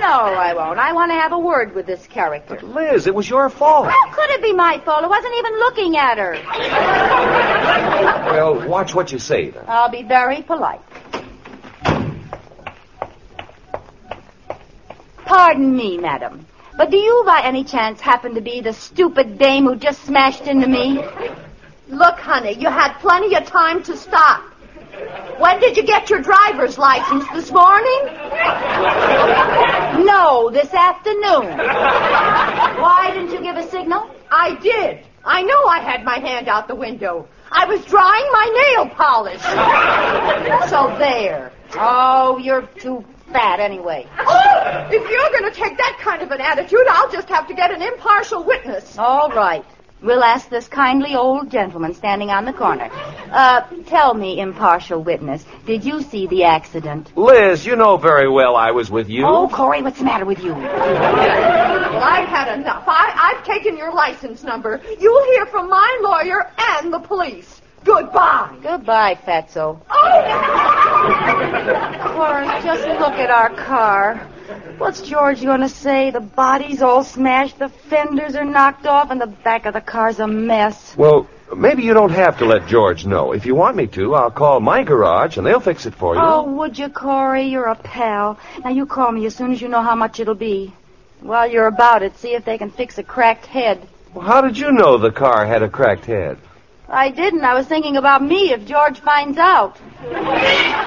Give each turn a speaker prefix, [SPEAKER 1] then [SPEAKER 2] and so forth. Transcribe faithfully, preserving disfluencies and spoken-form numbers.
[SPEAKER 1] I won't. I want to have a word with this character.
[SPEAKER 2] But, Liz, it was your fault.
[SPEAKER 1] How could it be my fault? I wasn't even looking at her.
[SPEAKER 2] Well, watch what you say, then.
[SPEAKER 1] I'll be very polite. Pardon me, madam, but do you by any chance happen to be the stupid dame who just smashed into me?
[SPEAKER 3] Look, honey, you had plenty of time to stop. When did you get your driver's license? This morning?
[SPEAKER 1] No, this afternoon. Why didn't you give a signal?
[SPEAKER 3] I did. I know I had my hand out the window. I was drying my nail polish. So there.
[SPEAKER 1] Oh, you're too fat anyway.
[SPEAKER 3] Oh, if you're going to take that kind of an attitude, I'll just have to get an impartial witness.
[SPEAKER 1] All right. We'll ask this kindly old gentleman standing on the corner. Uh, tell me, impartial witness, did you see the accident?
[SPEAKER 2] Liz, you know very well I was with you.
[SPEAKER 1] Oh, Corey, what's the matter with you?
[SPEAKER 3] Well, I've had enough. I, I've taken your license number. You'll hear from my lawyer and the police. Goodbye.
[SPEAKER 1] Goodbye, Fatso.
[SPEAKER 3] Oh!
[SPEAKER 1] Corey, just look at our car. What's George going to say? The body's all smashed, the fenders are knocked off, and the back of the car's a mess.
[SPEAKER 2] Well, maybe you don't have to let George know. If you want me to, I'll call my garage, and they'll fix it for you.
[SPEAKER 1] Oh, would you, Corey? You're a pal. Now, you call me as soon as you know how much it'll be. While you're about it, see if they can fix a cracked head.
[SPEAKER 2] Well, how did you know the car had a cracked head?
[SPEAKER 1] I didn't. I was thinking about me if George finds out.